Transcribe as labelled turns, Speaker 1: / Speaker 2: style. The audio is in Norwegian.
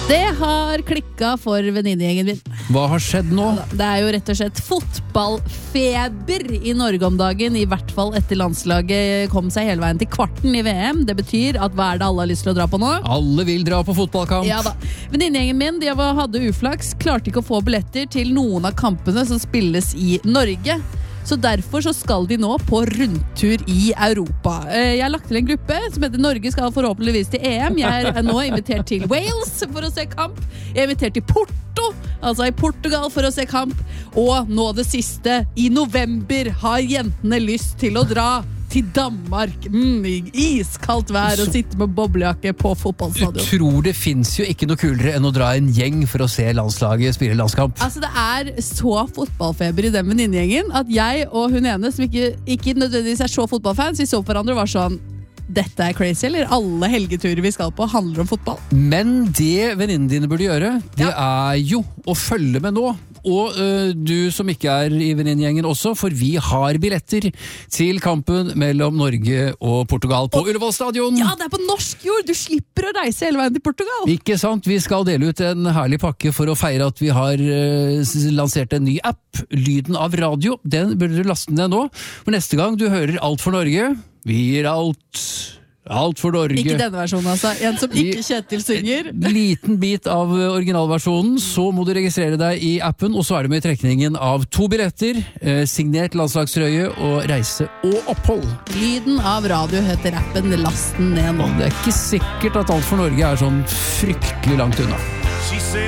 Speaker 1: Det har klikket for venninnegjengen min.
Speaker 2: Hva har skjedd nå?
Speaker 1: Det jo rett og slett fotballfeber i Norge om dagen, i hvert fall etter landslaget kom seg hele veien til kvarten i VM. Det betyr at hva det alle har lyst til å dra på nå?
Speaker 2: Alle vil dra på fotballkamp.
Speaker 1: Ja da. Venninnegjengen min hadde uflaks, klarte ikke å få billetter til noen av kampene som spilles i Norge. Så derfor så skal de nå på rundtur i Europa. Jeg har lagt til en gruppe som heter Norge skal forhåpentligvis til EM. Jeg nå invitert til Wales for å se kamp. Jeg invitert til Porto, altså i Portugal for å se kamp. Og nå det siste, i november har jentene lyst til å dra til Danmark. Iskaldt vær og sitte med boblejakke på fotballstadion.
Speaker 2: Du tror det finnes jo ikke noe kulere enn å dra en gjeng for å se landslaget spille landskamp.
Speaker 1: Altså det så fotballfeber i den venninnegjengen at jeg og hun ene, som ikke nødvendigvis så fotballfans, vi så på hverandre og var sånn, dette crazy, eller alle helgeturer vi skal på handler om fotball.
Speaker 2: Men det venninnene dine burde gjøre, det jo å følge med nå. Og du som ikke i venninnegjengen også, for vi har billetter til kampen mellom Norge og Portugal på Ullevål stadion.
Speaker 1: Ja, det på norsk jord! Du slipper å reise hele veien til Portugal.
Speaker 2: Ikke sant? Vi skal dele ut en herlig pakke for å feire at vi har lansert en ny app, Lyden av radio. Den burde du laste ned nå. For neste gang du hører Alt for Norge, vi gir alt for Norge.
Speaker 1: Ikke denne versjonen, altså. En som ikke Kjetil synger.
Speaker 2: Liten bit av originalversjonen, så må du registrere deg i appen, og så det med i trekningen av 2 billetter, signert landslagstrøye og reise og opphold.
Speaker 1: Lyden av radio heter appen, last den ned nå.
Speaker 2: Det ikke sikkert at Alt for Norge sånn fryktelig langt unna.